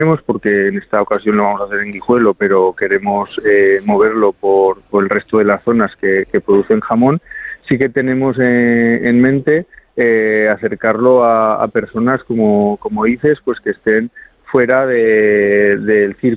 porque en esta ocasión lo vamos a hacer en Guijuelo, pero queremos moverlo por el resto de las zonas que producen jamón. Sí que tenemos en mente acercarlo a personas, como dices, pues que estén fuera del círculo